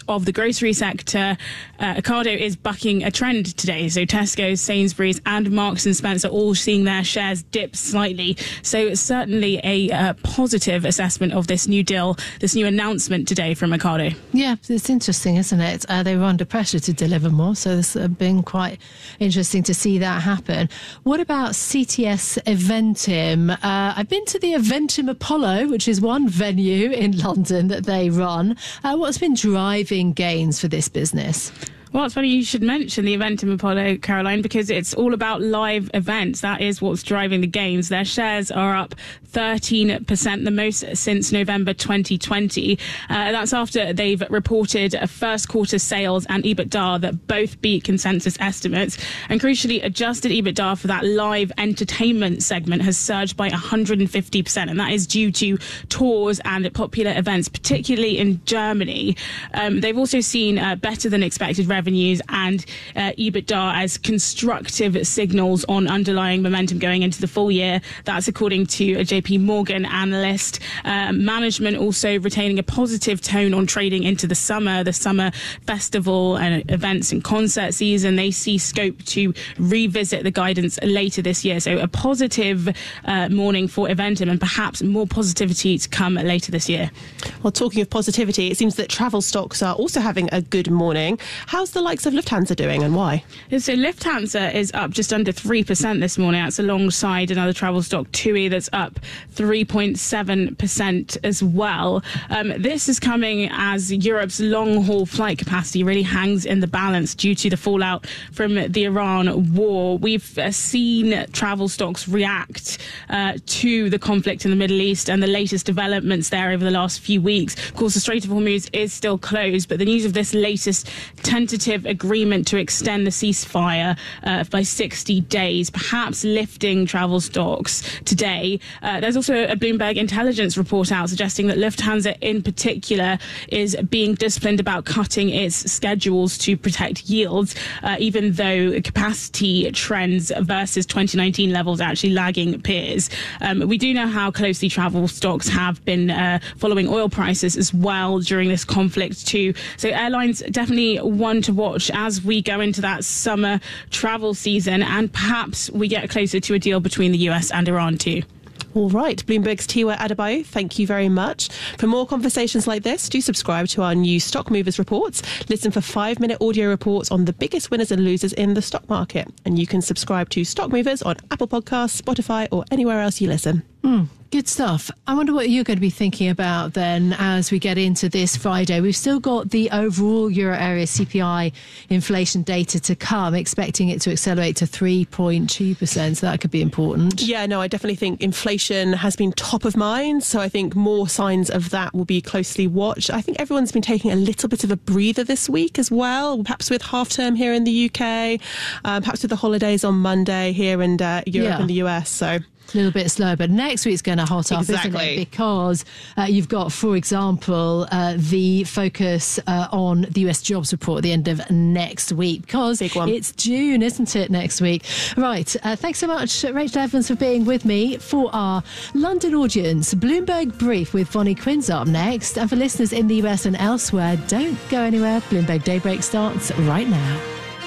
of the grocery sector, Ocado is bucking a trend today. So Tesco, Sainsbury's and Marks and Spencer all seeing their shares dip slightly. So it's certainly a positive assessment of this new deal, this new announcement today from Ocado. Yeah, it's interesting, isn't it? They were under pressure to deliver more, so it's been quite interesting to see that happen. What about CTS Eventim? I've been to the Eventim Apollo, which is one venue in London that they run. What's been driving gains for this business? Well, it's funny you should mention the Eventim Apollo, Caroline, because it's all about live events. That is what's driving the gains. Their shares are up 13%, the most since November 2020. That's after they've reported first quarter sales and EBITDA that both beat consensus estimates. And crucially, adjusted EBITDA for that live entertainment segment has surged by 150%. And that is due to tours and popular events, particularly in Germany. They've also seen better than expected revenues and EBITDA as constructive signals on underlying momentum going into the full year. That's according to a JP Morgan analyst. Management also retaining a positive tone on trading into the summer festival and events and concert season. They see scope to revisit the guidance later this year. So a positive morning for Eventim, and perhaps more positivity to come later this year. Well, talking of positivity, it seems that travel stocks are also having a good morning. How's the likes of Lufthansa doing and why? So Lufthansa is up just under 3% this morning. That's alongside another travel stock, TUI, that's up 3.7% as well. This is coming as Europe's long-haul flight capacity really hangs in the balance due to the fallout from the Iran war. We've seen travel stocks react to the conflict in the Middle East and the latest developments there over the last few weeks. Of course, the Strait of Hormuz is still closed, but the news of this latest tentative agreement to extend the ceasefire by 60 days, perhaps lifting travel stocks today. There's also a Bloomberg intelligence report out suggesting that Lufthansa in particular is being disciplined about cutting its schedules to protect yields, even though capacity trends versus 2019 levels are actually lagging peers. We do know how closely travel stocks have been following oil prices as well during this conflict too. So airlines definitely one to watch as we go into that summer travel season, and perhaps we get closer to a deal between the US and Iran too. All right, Bloomberg's Tiwa Adebayo, thank you very much. For more conversations like this, do subscribe to our new Stock Movers reports. Listen for 5-minute audio reports on the biggest winners and losers in the stock market. And you can subscribe to Stock Movers on Apple Podcasts, Spotify or anywhere else you listen. Good stuff. I wonder what you're going to be thinking about then as we get into this Friday. We've still got the overall Euro area CPI inflation data to come, expecting it to accelerate to 3.2%. So that could be important. Yeah, no, I definitely think inflation has been top of mind. So I think more signs of that will be closely watched. I think everyone's been taking a little bit of a breather this week as well, perhaps with half term here in the UK, perhaps with the holidays on Monday here in Europe and the US. So a little bit slower, but next week's going to hot up, isn't it? Because you've got, for example, the focus on the US jobs report at the end of next week, because it's June, isn't it, next week? Right. Thanks so much, Rachel Evans, for being with me. For our London audience, Bloomberg Brief with Vonnie Quinn's up next. And for listeners in the US and elsewhere, don't go anywhere. Bloomberg Daybreak starts right now.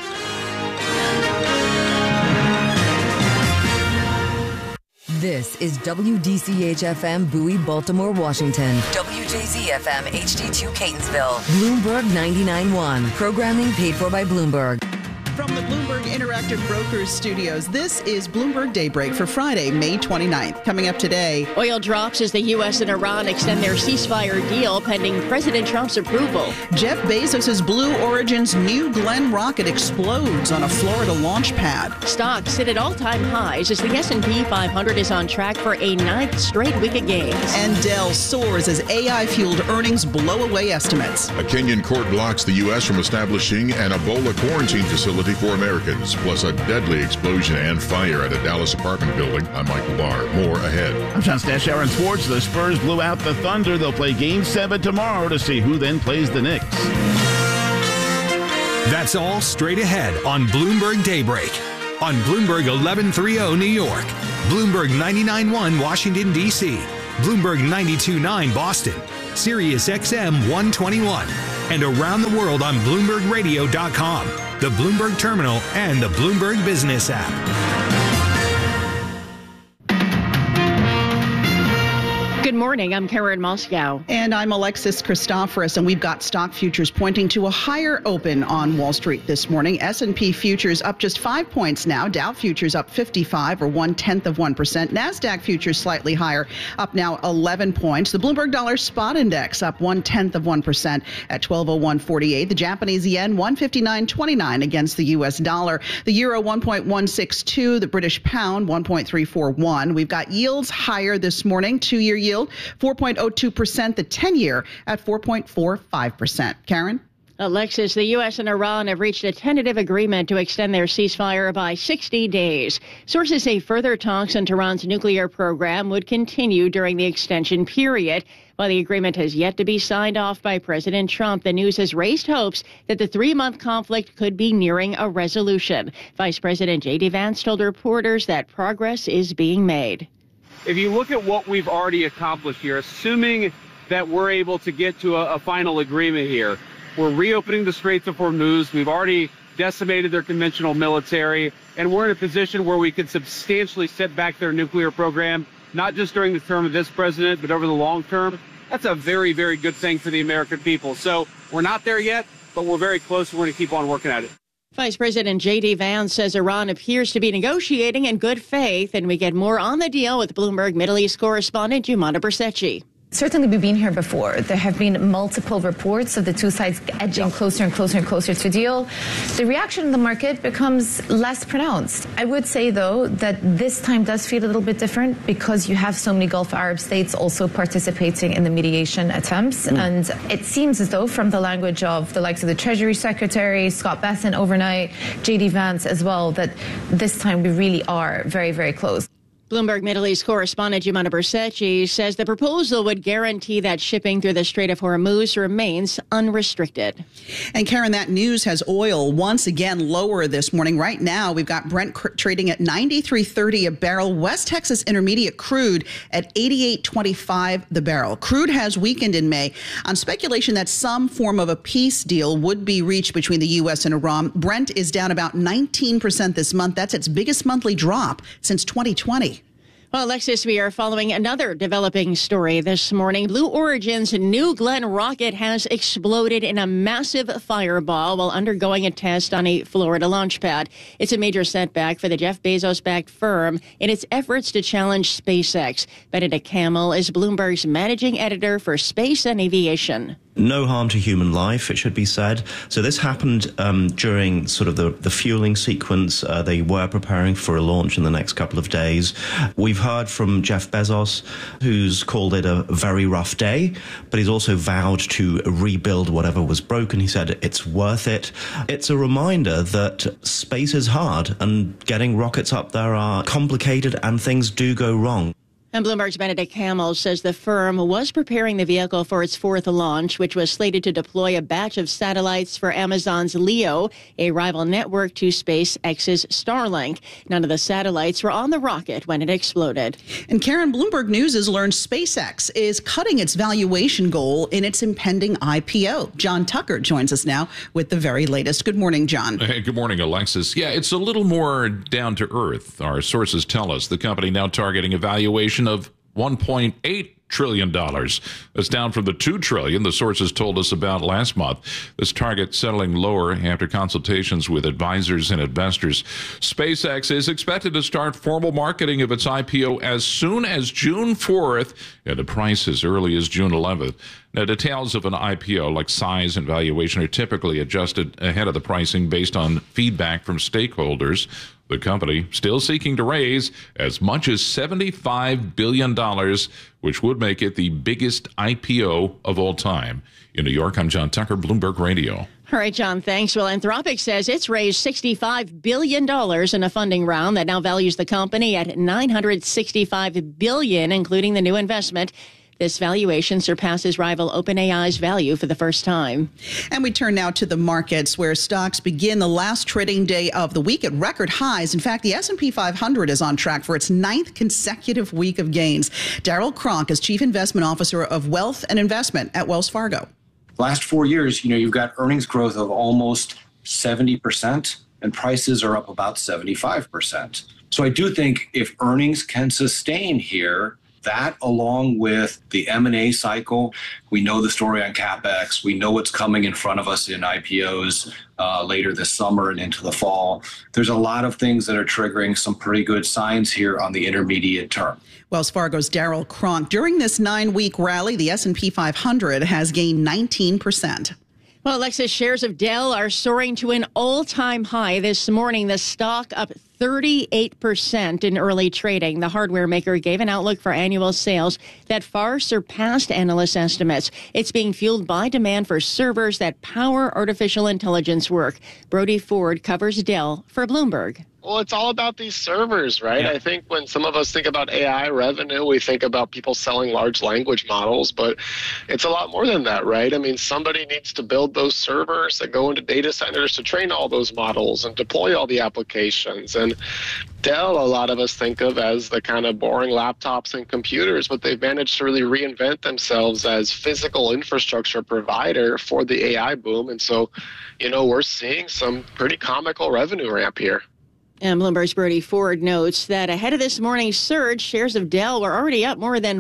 This is WDCH-FM Bowie, Baltimore, Washington. WJZ-FM HD2 Catonsville. Bloomberg 99.1. Programming paid for by Bloomberg. From the Bloomberg Interactive Brokers studios, this is Bloomberg Daybreak for Friday, May 29th. Coming up today, oil drops as the U.S. and Iran extend their ceasefire deal pending President Trump's approval. Jeff Bezos' Blue Origin's New Glenn rocket explodes on a Florida launch pad. Stocks sit at all-time highs as the S&P 500 is on track for a 9th straight week of gains. And Dell soars as AI-fueled earnings blow away estimates. A Kenyan court blocks the U.S. from establishing an Ebola quarantine facility for Americans, plus a deadly explosion and fire at a Dallas apartment building. I'm Michael Barr. More ahead. I'm John Stashower in sports. The Spurs blew out the Thunder. They'll play Game 7 tomorrow to see who then plays the Knicks. That's all straight ahead on Bloomberg Daybreak. On Bloomberg 1130 New York, Bloomberg 99.1 Washington, D.C., Bloomberg 92.9 Boston, Sirius XM 121, and around the world on BloombergRadio.com, the Bloomberg Terminal, and the Bloomberg Business app. Good morning. I'm Karen Moscow. And I'm Alexis Christoforous, and we've got stock futures pointing to a higher open on Wall Street this morning. S&P futures up just 5 points now. Dow futures up 55 or 0.1%. NASDAQ futures slightly higher, up now 11 points. The Bloomberg Dollar Spot Index up 0.1% at 1201.48. The Japanese yen 159.29 against the U.S. dollar. The euro 1.162. The British pound 1.341. We've got yields higher this morning. 2-year yield 4.02%, the 10-year at 4.45%. Karen? Alexis, the U.S. and Iran have reached a tentative agreement to extend their ceasefire by 60 days. Sources say further talks on Tehran's nuclear program would continue during the extension period. While the agreement has yet to be signed off by President Trump, the news has raised hopes that the 3-month conflict could be nearing a resolution. Vice President J.D. Vance told reporters that progress is being made. If you look at what we've already accomplished here, assuming that we're able to get to a final agreement here, we're reopening the Straits of Hormuz. We've already decimated their conventional military, and we're in a position where we can substantially set back their nuclear program, not just during the term of this president, but over the long term. That's a very, very good thing for the American people. So we're not there yet, but we're very close. We're going to keep on working at it. Vice President J.D. Vance says Iran appears to be negotiating in good faith, and we get more on the deal with Bloomberg Middle East correspondent Jumana Bersecci. Certainly, we've been here before. There have been multiple reports of the two sides edging closer and closer and closer to a deal. The reaction in the market becomes less pronounced. I would say, though, that this time does feel a little bit different because you have so many Gulf Arab states also participating in the mediation attempts. And it seems as though, from the language of the likes of the Treasury Secretary, Scott Bessent overnight, J.D. Vance as well, that this time we really are very, very close. Bloomberg Middle East correspondent Jumana Bersecci says the proposal would guarantee that shipping through the Strait of Hormuz remains unrestricted. And Karen, that news has oil once again lower this morning. Right now, we've got Brent trading at $93.30 a barrel. West Texas Intermediate crude at $88.25 the barrel. Crude has weakened in May on speculation that some form of a peace deal would be reached between the U.S. and Iran. Brent is down about 19% this month. That's its biggest monthly drop since 2020. Well, Alexis, we are following another developing story this morning. Blue Origin's New Glenn rocket has exploded in a massive fireball while undergoing a test on a Florida launch pad. It's a major setback for the Jeff Bezos-backed firm in its efforts to challenge SpaceX. Benedict Campbell is Bloomberg's managing editor for Space and Aviation. No harm to human life, it should be said. So this happened during sort of the fueling sequence. They were preparing for a launch in the next couple of days. We've heard from Jeff Bezos, who's called it a very rough day, but he's also vowed to rebuild whatever was broken. He said it's worth it. It's a reminder that space is hard and getting rockets up there are complicated and things do go wrong. And Bloomberg's Benedict Campbell says the firm was preparing the vehicle for its fourth launch, which was slated to deploy a batch of satellites for Amazon's LEO, a rival network to SpaceX's Starlink. None of the satellites were on the rocket when it exploded. And Karen, Bloomberg News has learned SpaceX is cutting its valuation goal in its impending IPO. John Tucker joins us now with the very latest. Good morning, John. Hey, good morning, Alexis. Yeah, it's a little more down to earth. Our sources tell us the company now targeting a valuation of $1.8 trillion. That's down from the $2 trillion the sources told us about last month. This target settling lower after consultations with advisors and investors. SpaceX is expected to start formal marketing of its IPO as soon as June 4th at a price as early as June 11th. Now, details of an IPO, like size and valuation, are typically adjusted ahead of the pricing based on feedback from stakeholders. The company still seeking to raise as much as $75 billion, which would make it the biggest IPO of all time. In New York, I'm John Tucker, Bloomberg Radio. All right, John, thanks. Well, Anthropic says it's raised $65 billion in a funding round that now values the company at $965 billion, including the new investment. This valuation surpasses rival OpenAI's value for the first time. And we turn now to the markets, where stocks begin the last trading day of the week at record highs. In fact, the S&P 500 is on track for its 9th consecutive week of gains. Daryl Kronk is Chief Investment Officer of Wealth and Investment at Wells Fargo. Last 4 years, you've got earnings growth of almost 70%, and prices are up about 75%. So I do think if earnings can sustain here, that along with the M&A cycle, we know the story on CapEx, we know what's coming in front of us in IPOs later this summer and into the fall. There's a lot of things that are triggering some pretty good signs here on the intermediate term. Wells Fargo's Daryl Cronk. During this 9-week rally, the S&P 500 has gained 19%. Well, Alexis, shares of Dell are soaring to an all-time high this morning. The stock up 38% in early trading. The hardware maker gave an outlook for annual sales that far surpassed analyst estimates. It's being fueled by demand for servers that power artificial intelligence work. Brody Ford covers Dell for Bloomberg. Well, it's all about these servers, right? Yeah. I think when some of us think about AI revenue, we think about people selling large language models, but it's a lot more than that, right? I mean, somebody needs to build those servers that go into data centers to train all those models and deploy all the applications. And Dell, a lot of us think of as the kind of boring laptops and computers, but they've managed to really reinvent themselves as physical infrastructure provider for the AI boom. And so, we're seeing some pretty comical revenue ramp here. And Bloomberg's Brody Ford notes that ahead of this morning's surge, shares of Dell were already up more than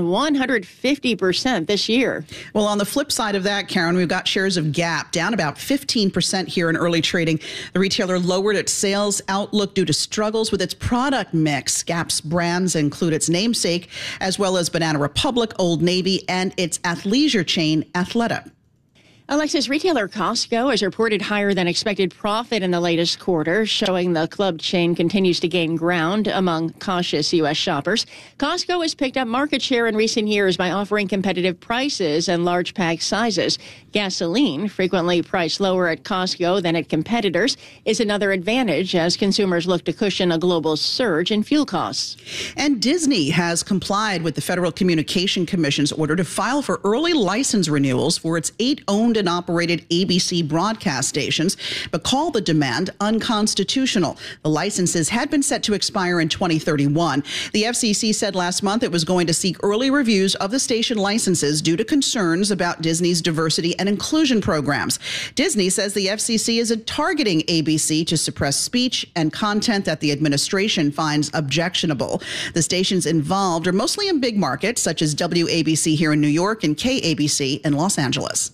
150% this year. Well, on the flip side of that, Karen, we've got shares of Gap down about 15% here in early trading. The retailer lowered its sales outlook due to struggles with its product mix. Gap's brands include its namesake, as well as Banana Republic, Old Navy, and its athleisure chain, Athleta. Alexis, retailer Costco has reported higher than expected profit in the latest quarter, showing the club chain continues to gain ground among cautious U.S. shoppers. Costco has picked up market share in recent years by offering competitive prices and large pack sizes. Gasoline, frequently priced lower at Costco than at competitors, is another advantage as consumers look to cushion a global surge in fuel costs. And Disney has complied with the Federal Communication Commission's order to file for early license renewals for its 8 owned and operated ABC broadcast stations, but called the demand unconstitutional. The licenses had been set to expire in 2031. The FCC said last month it was going to seek early reviews of the station licenses due to concerns about Disney's diversity and inclusion programs. Disney says the FCC is targeting ABC to suppress speech and content that the administration finds objectionable. The stations involved are mostly in big markets such as WABC here in New York and KABC in Los Angeles.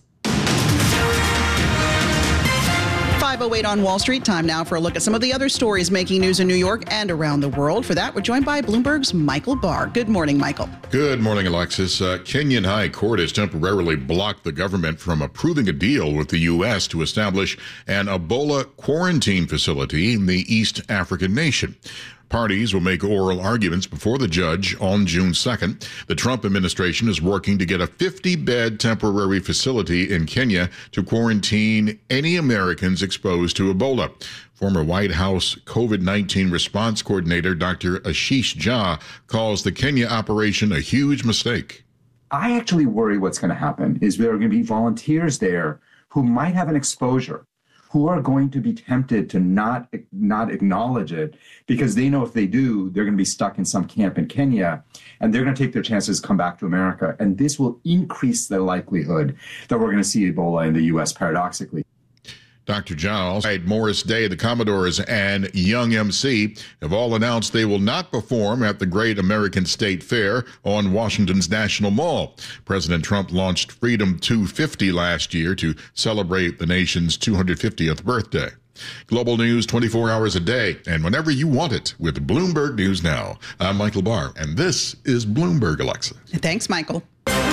5:08 on Wall Street. Time now for a look at some of the other stories making news in New York and around the world. For that, we're joined by Bloomberg's Michael Barr. Good morning, Michael. Good morning, Alexis. Kenyan High Court has temporarily blocked the government from approving a deal with the U.S. to establish an Ebola quarantine facility in the East African nation. Parties will make oral arguments before the judge on June 2nd. The Trump administration is working to get a 50-bed temporary facility in Kenya to quarantine any Americans exposed to Ebola. Former White House COVID-19 response coordinator Dr. Ashish Jha calls the Kenya operation a huge mistake. I actually worry what's going to happen is there are going to be volunteers there who might have an exposure, who are going to be tempted to not acknowledge it because they know if they do, they're going to be stuck in some camp in Kenya and they're going to take their chances, come back to America. And this will increase the likelihood that we're going to see Ebola in the U.S., paradoxically. Dr. Giles, Morris Day, the Commodores, and Young MC have all announced they will not perform at the Great American State Fair on Washington's National Mall. President Trump launched Freedom 250 last year to celebrate the nation's 250th birthday. Global news 24 hours a day and whenever you want it with Bloomberg News Now. I'm Michael Barr, and this is Bloomberg Alexa. Thanks, Michael.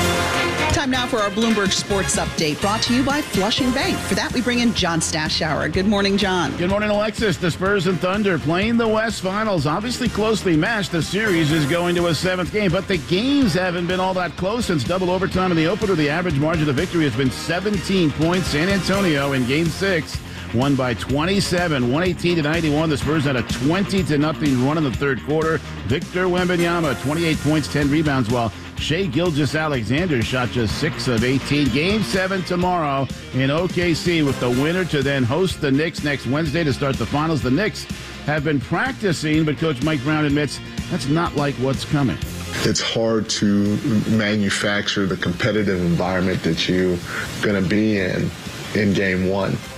Time now for our Bloomberg Sports Update, brought to you by Flushing Bank. For that, we bring in John Stashower. Good morning, John. Good morning, Alexis. The Spurs and Thunder playing the West Finals. Obviously closely matched. The series is going to a 7th game, but the games haven't been all that close since double overtime in the opener. The average margin of victory has been 17 points. San Antonio in Game 6 won by 27, 118-91. The Spurs had a 20-0 run in the third quarter. Victor Wembanyama, 28 points, 10 rebounds, while Shai Gilgeous-Alexander shot just 6 of 18. Game 7 tomorrow in OKC with the winner to then host the Knicks next Wednesday to start the finals. The Knicks have been practicing, but Coach Mike Brown admits that's not like what's coming. It's hard to manufacture the competitive environment that you're going to be in game one.